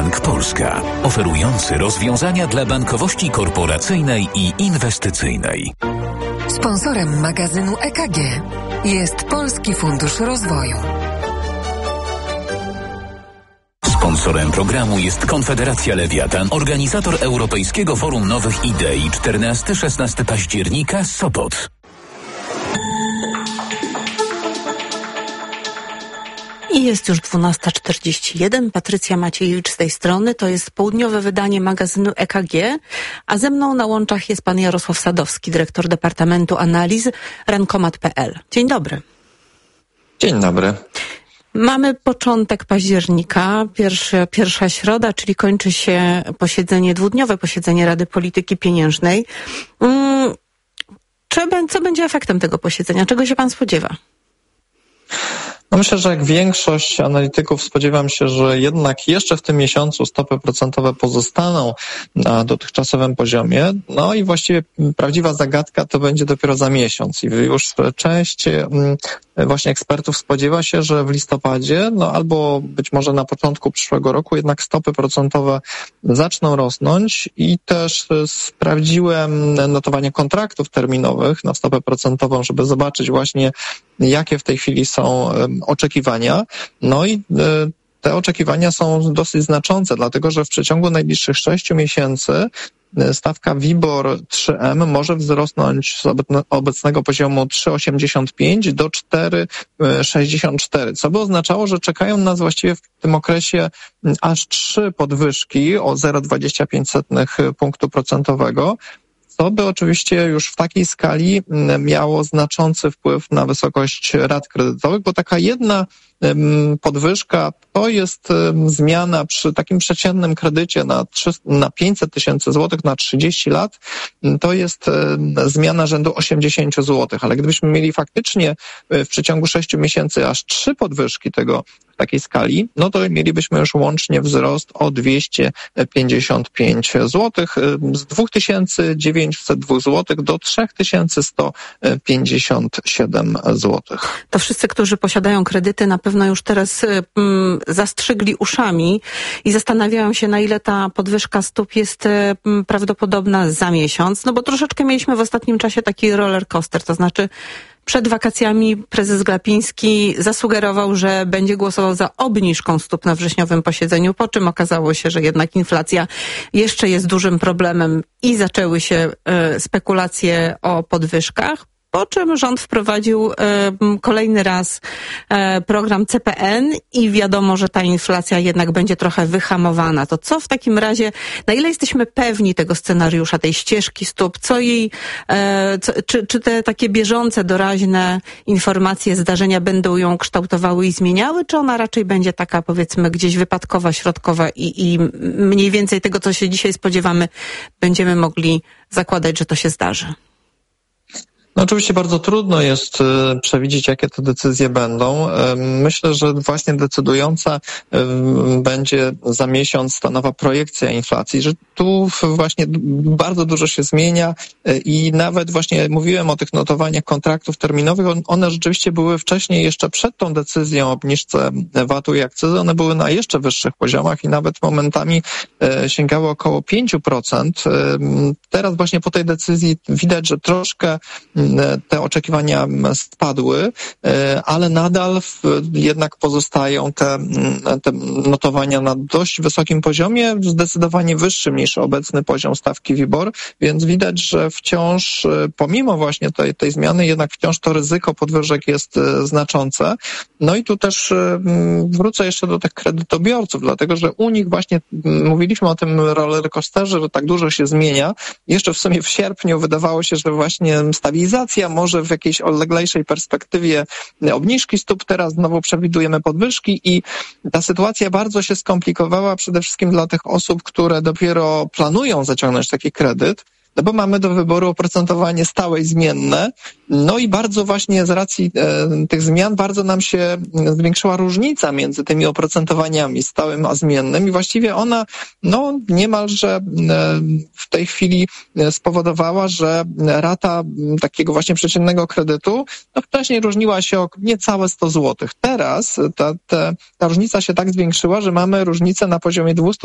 Bank Polska, oferujący rozwiązania dla bankowości korporacyjnej i inwestycyjnej. Sponsorem magazynu EKG jest Polski Fundusz Rozwoju. Sponsorem programu jest Konfederacja Lewiatan, organizator Europejskiego Forum Nowych Idei 14-16 października, Sopot. I jest już 12:41. Patrycja Maciejewicz z tej strony. To jest południowe wydanie magazynu EKG, a ze mną na łączach jest pan Jarosław Sadowski, dyrektor Departamentu Analiz Rankomat.pl. Dzień dobry. Dzień dobry. Mamy początek października, pierwsza środa, czyli kończy się dwudniowe posiedzenie Rady Polityki Pieniężnej. Co będzie efektem tego posiedzenia? Czego się pan spodziewa? No myślę, że jak większość analityków spodziewam się, że jednak jeszcze w tym miesiącu stopy procentowe pozostaną na dotychczasowym poziomie. No i właściwie prawdziwa zagadka to będzie dopiero za miesiąc. I już część właśnie ekspertów spodziewa się, że w listopadzie, no albo być może na początku przyszłego roku jednak stopy procentowe zaczną rosnąć i też sprawdziłem notowanie kontraktów terminowych na stopę procentową, żeby zobaczyć właśnie jakie w tej chwili są oczekiwania. No i te oczekiwania są dosyć znaczące, dlatego że w przeciągu najbliższych 6 miesięcy stawka WIBOR 3M może wzrosnąć z obecnego poziomu 3,85 do 4,64, co by oznaczało, że czekają nas właściwie w tym okresie aż 3 podwyżki o 0,25 punktu procentowego, co by oczywiście już w takiej skali miało znaczący wpływ na wysokość rat kredytowych, bo taka jedna podwyżka to jest zmiana przy takim przeciętnym kredycie na 500 tysięcy złotych na 30 lat, to jest zmiana rzędu 80 złotych, ale gdybyśmy mieli faktycznie w przeciągu 6 miesięcy aż 3 podwyżki tego w takiej skali, no to mielibyśmy już łącznie wzrost o 255 złotych z 2902 złotych do 3157 złotych. To wszyscy, którzy posiadają kredyty, na pewno już teraz zastrzygli uszami i zastanawiają się, na ile ta podwyżka stóp jest prawdopodobna za miesiąc, no bo troszeczkę mieliśmy w ostatnim czasie taki roller coaster, to znaczy przed wakacjami prezes Glapiński zasugerował, że będzie głosował za obniżką stóp na wrześniowym posiedzeniu, po czym okazało się, że jednak inflacja jeszcze jest dużym problemem i zaczęły się spekulacje o podwyżkach. Po czym rząd wprowadził kolejny raz program CPN i wiadomo, że ta inflacja jednak będzie trochę wyhamowana. To co w takim razie, na ile jesteśmy pewni tego scenariusza, tej ścieżki stóp, czy te takie bieżące, doraźne informacje, zdarzenia będą ją kształtowały i zmieniały, czy ona raczej będzie taka, powiedzmy, gdzieś wypadkowa, środkowa i mniej więcej tego, co się dzisiaj spodziewamy, będziemy mogli zakładać, że to się zdarzy? No oczywiście bardzo trudno jest przewidzieć, jakie te decyzje będą. Myślę, że właśnie decydująca będzie za miesiąc ta nowa projekcja inflacji, że tu właśnie bardzo dużo się zmienia i nawet właśnie mówiłem o tych notowaniach kontraktów terminowych, one rzeczywiście były wcześniej, jeszcze przed tą decyzją o obniżce VAT-u i akcyzy, one były na jeszcze wyższych poziomach i nawet momentami sięgały około 5%. Teraz właśnie po tej decyzji widać, że troszkę te oczekiwania spadły, ale nadal jednak pozostają te notowania na dość wysokim poziomie, zdecydowanie wyższym niż obecny poziom stawki WIBOR, więc widać, że wciąż, pomimo właśnie tej zmiany, jednak wciąż to ryzyko podwyżek jest znaczące. No i tu też wrócę jeszcze do tych kredytobiorców, dlatego że u nich właśnie mówiliśmy o tym rollercoasterze, że tak dużo się zmienia. Jeszcze w sumie w sierpniu wydawało się, że właśnie stabilizacja, może w jakiejś odleglejszej perspektywie obniżki stóp, teraz znowu przewidujemy podwyżki i ta sytuacja bardzo się skomplikowała przede wszystkim dla tych osób, które dopiero planują zaciągnąć taki kredyt, no bo mamy do wyboru oprocentowanie stałe i zmienne, no i bardzo właśnie z racji tych zmian bardzo nam się zwiększyła różnica między tymi oprocentowaniami stałym a zmiennym i właściwie ona niemalże w tej chwili spowodowała, że rata takiego właśnie przeciętnego kredytu wcześniej różniła się o niecałe 100 zł. Teraz ta różnica się tak zwiększyła, że mamy różnicę na poziomie 200